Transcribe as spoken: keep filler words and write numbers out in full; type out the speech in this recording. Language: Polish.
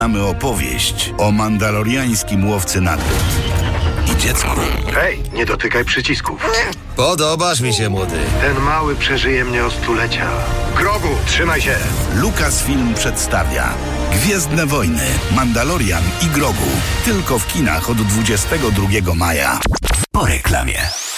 Mamy opowieść o mandaloriańskim łowcy nagród i dziecku. Hej, nie dotykaj przycisków. Podobasz mi się, młody. Ten mały przeżyje mnie o stulecia. Grogu, trzymaj się! Lucasfilm przedstawia Gwiezdne Wojny, Mandalorian i Grogu. Tylko w kinach od dwudziestego drugiego maja. Po reklamie.